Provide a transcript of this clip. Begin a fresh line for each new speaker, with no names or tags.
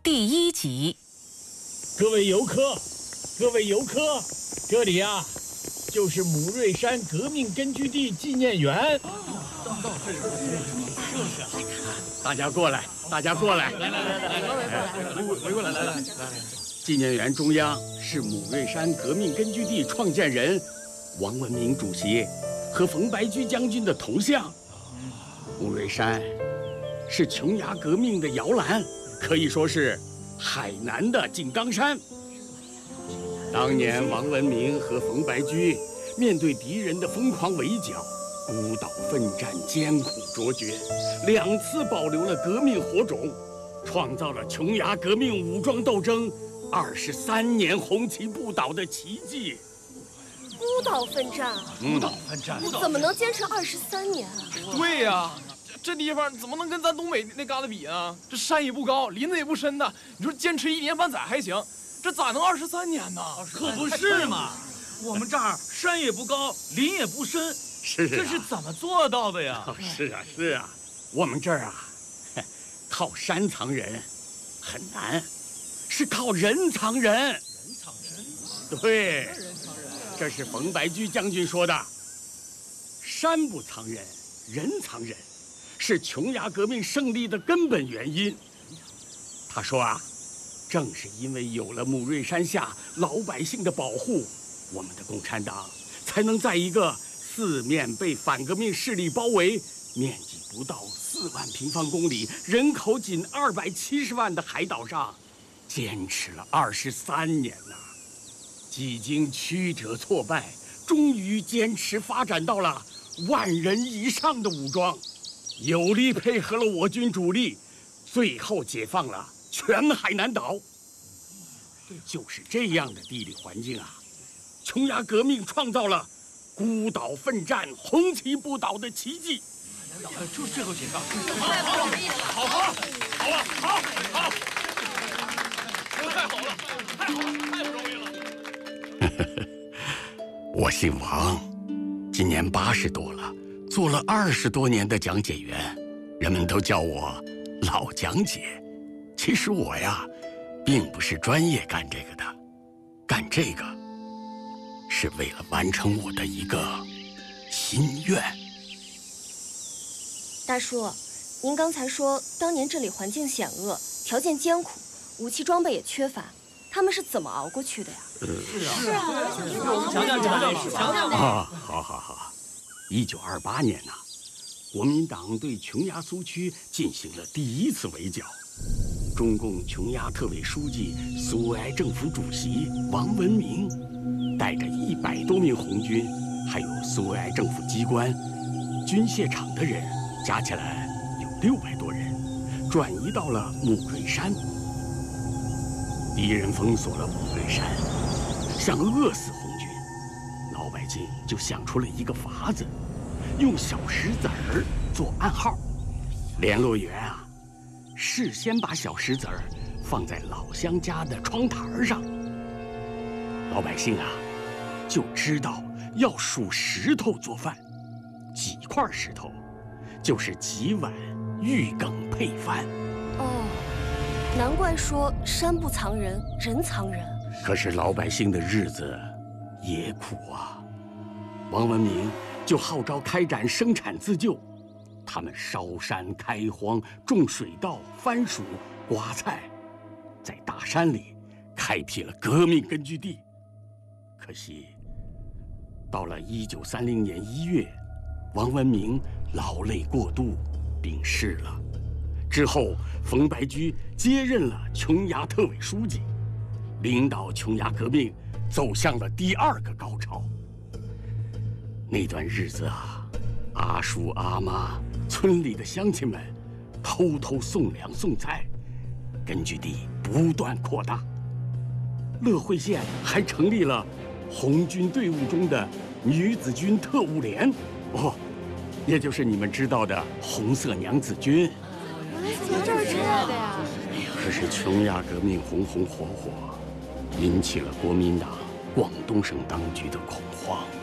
第1集。
各位游客，这里呀，就是母瑞山革命根据地纪念园。
大家过来，来，围过来，来。纪念园中央是母瑞山革命根据地创建人王文明主席和冯白驹将军的铜像。母瑞山是琼崖革命的摇篮，可以说是海南的井冈山。当年王文明和冯白驹面对敌人的疯狂围剿，孤岛奋战，艰苦卓绝，2次保留了革命火种，创造了琼崖革命武装斗争23年红旗不倒的奇迹。
孤岛奋战，怎么能坚持23年啊？
对呀，这地方怎么能跟咱东北那旮瘩比啊？这山也不高，林子也不深的，你说坚持1年半载还行，这咋能23年呢？
可不是嘛！我们这儿山也不高，林也不深，这是怎么做到的呀？
是啊，我们这儿啊，靠山藏人很难，是靠人藏人。对，这是冯白驹将军说的。山不藏人，人藏人，是琼崖革命胜利的根本原因。他说啊，正是因为有了母瑞山下老百姓的保护，我们的共产党才能在一个4面被反革命势力包围、面积不到4万平方公里、人口仅270万的海岛上，坚持了23年呐。几经曲折挫败，终于坚持发展到了10000人以上的武装，有力配合了我军主力，最后解放了全海南岛。就是这样的地理环境啊，琼崖革命创造了孤岛奋战、红旗不倒的奇迹。
就是这口解放，
太不容易了！
好，太好了，太不容易了。
我姓王，今年80多了，做了20多年的讲解员，人们都叫我老讲解。其实我呀，并不是专业干这个的，干这个是为了完成我的一个心愿。
大叔，您刚才说当年这里环境险恶，条件艰苦，武器装备也缺乏，他们是怎么熬过去的呀？
是啊，讲讲
啊，好。1928年呐，国民党对琼崖苏区进行了第1次围剿。中共琼崖特委书记、苏维埃政府主席王文明，带着100多名红军，还有苏维埃政府机关、军械厂的人，加起来有600多人，转移到了母瑞山。敌人封锁了母瑞山，想饿死红军，老百姓就想出了一个法子，用小石子儿做暗号。联络员啊，事先把小石子儿放在老乡家的窗台上，老百姓啊就知道要数石头做饭，几块石头就是几碗玉羹配饭。
哦，难怪说山不藏人，人藏人。
可是老百姓的日子也苦啊，王文明就号召开展生产自救。他们烧山开荒，种水稻、番薯、瓜菜，在大山里开辟了革命根据地。可惜，到了1930年1月，王文明劳累过度病逝了。之后，冯白驹接任了琼崖特委书记，领导琼崖革命走向了第2个高潮。那段日子啊，阿叔阿妈、村里的乡亲们偷偷送粮送菜，根据地不断扩大。乐惠县还成立了红军队伍中的女子军特务连，也就是你们知道的红色娘子军。
从这儿知道的呀？
可是琼崖革命红红火火，引起了国民党广东省当局的恐慌。